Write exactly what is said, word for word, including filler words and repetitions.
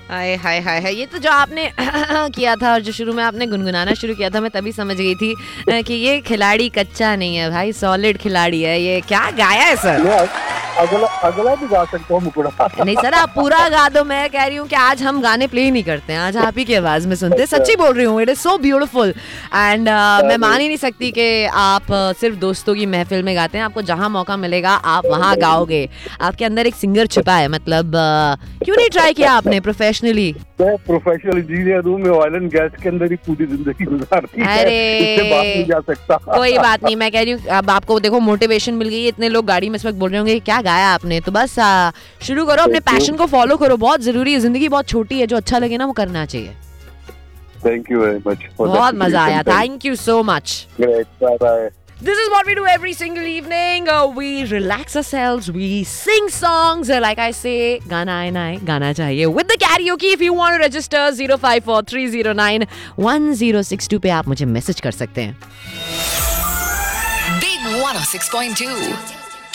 हाय हाय हाय हाय, ये तो जो आपने किया था और जो शुरू में आपने गुनगुनाना शुरू किया था, मैं तभी समझ गई थी अ, कि ये खिलाड़ी कच्चा नहीं है भाई, सॉलिड खिलाड़ी है। ये क्या गाया है सर? मैं अगला अगला भी गा सकता हूँ मुकुड़ा। नहीं सर, आप पूरा गा दो। मैं कह रही हूँ कि आज हम गाने प्ले नहीं करते हैं, आज आप ही की आवाज में सुनते हैं। सच्ची बोल रही हूँ, it is so beautiful and मैं मान ही नहीं सकती कि आप uh, सिर्फ दोस्तों की महफिल में गाते हैं। आपको जहाँ मौका मिलेगा आप वहाँ गाओगे। आपके अंदर एक सिंगर छिपा है, मतलब uh, क्यों नहीं ट्राई किया आपने प्रोफेशनली? मैं प्रोफेशनल इंजीनियर हूँ, मैं ऑयल एंड गैस के अंदर ही पूरी जिंदगी गुजारती है, अरे इससे बात नहीं जा सकता। कोई बात नहीं, मैं कह रही हूँ अब आपको देखो मोटिवेशन मिल गई है। इतने लोग गाड़ी में इस वक्त बोल रहे होंगे क्या गाया आपने, तो बस आ, शुरू करो, अपने पैशन को फॉलो करो, बहुत जरूरी है। जिंदगी बहुत छोटी है, जो अच्छा लगे ना वो करना चाहिए। थैंक यू वेरी मच, बहुत मजा आया, thank you so much. Bye bye. This is what we do every single evening. Uh, we relax ourselves, we sing songs. Uh, like I say, गाना आए ना आए, गाना चाहिए. With the karaoke, if you want to register, zero five four three zero nine one zero six two पे आप मुझे message कर सकते हैं. Big one oh six point two